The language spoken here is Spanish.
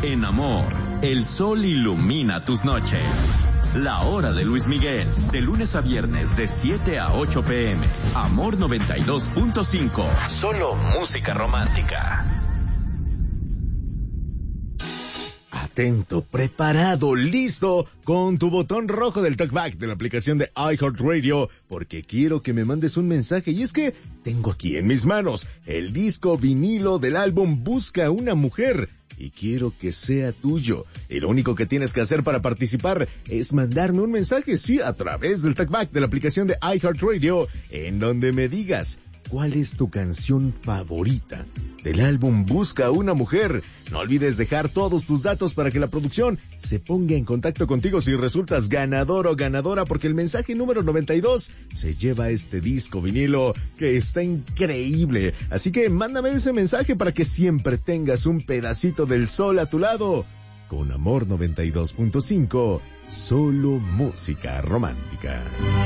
En Amor, el sol ilumina tus noches. La hora de Luis Miguel, de lunes a viernes de 7 a 8 p.m. Amor 92.5. Solo música romántica. Atento, preparado, listo, con tu botón rojo del talkback de la aplicación de iHeartRadio, porque quiero que me mandes un mensaje, y es que tengo aquí en mis manos el disco vinilo del álbum Busca una Mujer, y quiero que sea tuyo. Y lo único que tienes que hacer para participar es mandarme un mensaje, sí, a través del talkback de la aplicación de iHeartRadio, en donde me digas ¿cuál es tu canción favorita del álbum Busca una Mujer? No olvides dejar todos tus datos para que la producción se ponga en contacto contigo si resultas ganador o ganadora, porque el mensaje número 92 se lleva este disco vinilo que está increíble. Así que mándame ese mensaje para que siempre tengas un pedacito del sol a tu lado. Con Amor 92.5, solo música romántica.